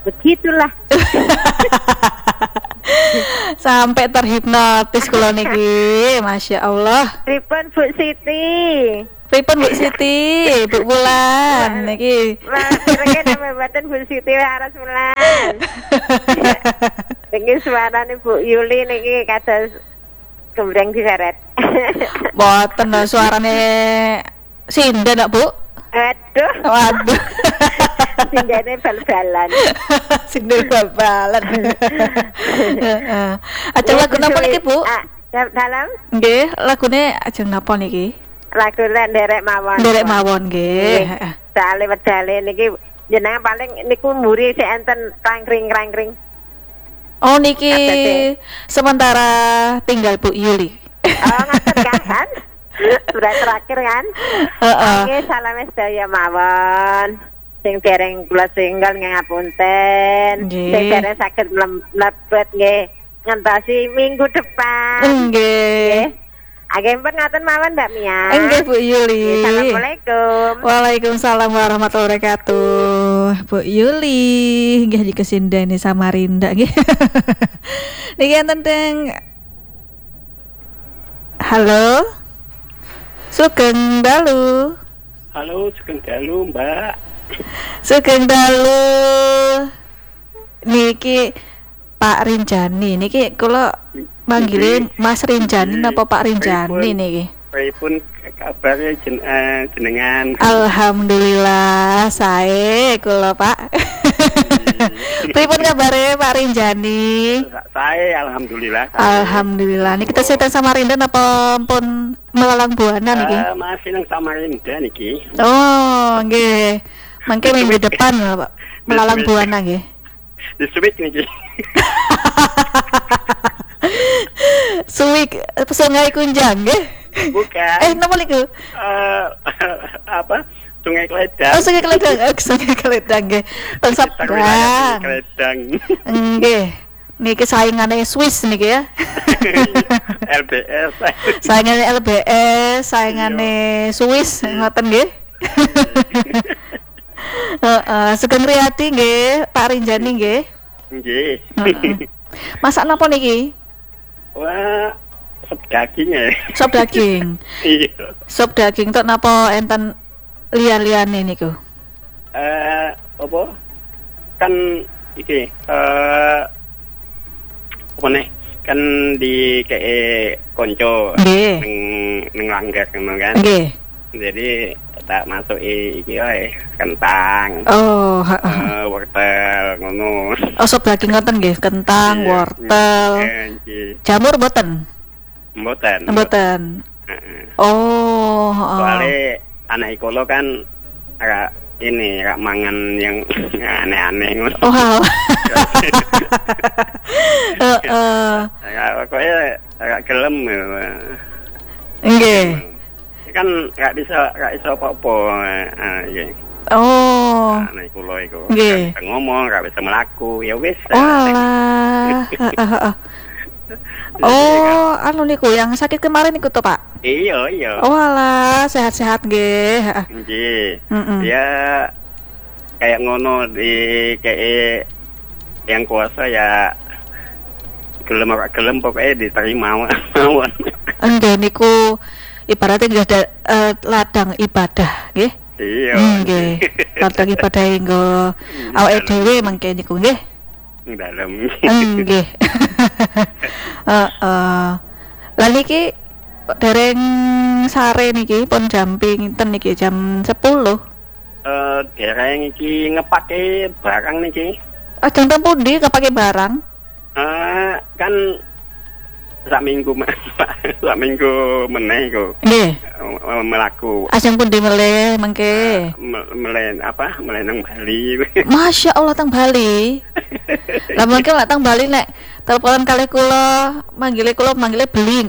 begitulah. Sampai terhipnotis kula niki, Masya Allah. Pripun Bu Siti? Pripun Bu Siti, Bu Wulan niki. Kira-kira nama badan Bu Siti aras Wulan. Niki suarane Bu Yuli niki kados gembreng diseret. Boten lho suarane sinden nak Bu. Aduh. Waduh. Sindene bal-balan. Sinden bal-balan. Ajeng lagu napa niki Bu? Dalam? Nggih, lagune ajeng napa niki? Lagu nderek mawon. Nderek mawon nggih. Sale wedale niki jenengan paling niku mburi sik enten krangkring. Oh niki sementara tinggal Bu Yuli. Oh ngaten kan? Sudah terakhir kan? Oke, salam sedaya mawon. Sing dereng kula singgal ngapunten. Sing dereng saged mlebet nggih ngentosi minggu depan. Nggih. Agempun ngaten mawon Mbak Mia. Nggih Bu Yuli. Assalamualaikum. Waalaikumsalam warahmatullahi wabarakatuh. Bu Yuli nggih di kesindene Samarinda nggih. Niki enten teng halo. Sugeng dalu. Halo, sugeng dalu, Mbak. Sugeng dalu. Niki Pak Rinjani niki kula manggile Mas Rinjani napa Pak Rinjani niki? Pripun kabare jenengan? Alhamdulillah sae kula Pak. Pripun kabare Pak Rinjani? Sae alhamdulillah. Alhamdulillah. Niki tesih teng Samarinda napa pun Melalang Buana niki? Masih nang Samarinda niki. Oh, nggih. Mangke minggu depan lho Pak. Melalang Buana nggih. Di Suwik niki. Suwik Sungai Kunjang nggih? Bukan. Napa niku? Apa? Sungai Kledang. Oh, Sungai Kledang. Sungai Kledang nggih. Teng Sabang. Kledang. Nggih. Niki saingane Swiss niki ya. LBS. Saingane LBS, saingane Swiss ngoten nggih. Sugeng Riyadi nggih, Pak Rinjani nggih. Nggih. Masak napa niki? Wah, sop daging ya. Sop daging. Iya. Sop daging tok napa enten liya-liyane niku? Apa? Kan iki apa nih? Kan di kayak konco ning langgar ngono kan. Nggih. Jadi tak masuk iki wae kentang. Oh, wortel ngono. Oh, sop daging ngoten nggih, kentang, wortel. Jamur mboten? Mboten. Oh, soalnya anak ikolo kan agak mangan yang aneh-aneh ngono. Oh. Pokoknya agak gelem. Nggih. Kan gak bisa apa-apa. Nggih. Oh. Anak kula iku. Nggih. Ngomong gak bisa melaku, ya wis. Walah. Oh, anu niku yang sakit kemarin niku to, Pak? Iya. Oh alah, sehat-sehat nggih. Nggih. Ya kayak ngono di kayak yang kuasa ya gelem pokoknya diterima mawon. Nggih niku ibaratnya nggih ada ladang ibadah nggih. Iya. Nggih. Ladang ibadah nggo awake dhewe mangke niku nggih. Dalem. Nggih. Lah niki dereng sare niki pun jam pinten niki jam 10. Dereng iki ngepake barang niki. Jam pundi ngepake barang? Kan sak minggu meneh iku. Nggih. Melaku. Ajeng pundi meleh mengke? Meleh nang Bali. Masya Allah tang Bali. Lah mungkin lah tang Bali nek teleponan kali kula manggile beli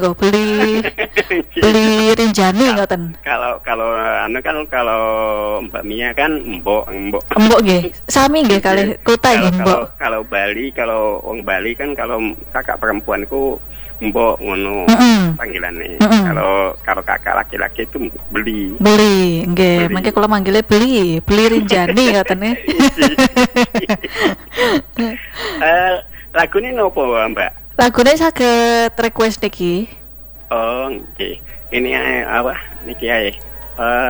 Rinjani ngoten. Kalau anu kan kalau Mbak Mia kan mbok nggih. Sami nggih kali kota nggih mbok. Kalau Bali, kalau wong Bali kan kalau kakak perempuanku mbok ngono panggilannya. Kalau kakak laki-laki itu beli nggih. Mangke kula manggile beli Rinjani ngoten. Lagu ini nopo Mbak? Lagune saged request niki. Oh, nggih. Ini apa? Niki ae.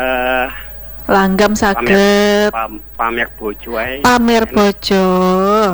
Langgam saged pamer bojo ae. Pamer bojo.